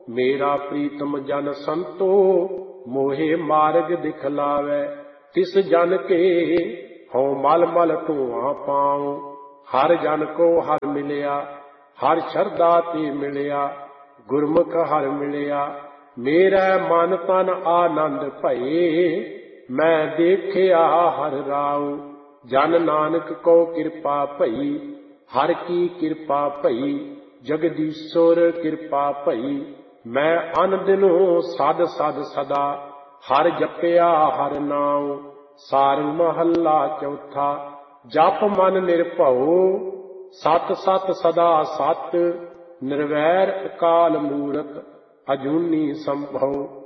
ਮੇਰਾ ਪ੍ਰੀਤਮ ਜਨ ਸੰਤੋ, ਮੋਹੇ ਮਾਰਗ ਦਿਖਲਾਵੈ। ਤਿਸ ਜਨ ਕੇ ਹਉ ਮਲ ਮਲ ਧੂਆਂ ਪਾਉ। ਹਰ ਜਨ ਕੋ ਹਰ ਮਿਲਿਆ, ਹਰ ਸ਼ਰਧਾ ਤੇ ਮਿਲਿਆ। ਗੁਰਮੁਖ ਹਰ ਮਿਲਿਆ, ਮੇਰਾ ਮਨ ਤਨ ਆਨੰਦ ਭਏ। ਮੈਂ ਦੇਖਿਆ ਹਰ ਰਾਉ, ਜਨ ਨਾਨਕ ਕੋ ਕਿਰਪਾ ਭਈ। ਹਰ ਕੀ ਕਿਰਪਾ ਭਈ, ਜਗਦੀਸ਼ਵਰ ਕਿਰਪਾ ਭਈ। ਮੈਂ ਅਨ ਦਿਨੋ ਸਦ ਸਦ ਸਦਾ, ਹਰ ਜਪਿਆ ਹਰ ਨਾਉ। ਸਾਰੰਗ ਮਹੱਲਾ ਚੌਥਾ। ਜਪ ਮਨ ਨਿਰਭਉ, ਸਤ ਸਤ ਸਦਾ ਸਤ। ਨਿਰਵੈਰ ਅਕਾਲ ਮੂਰਤ, ਅਜੂਨੀ ਸੰਭਉ।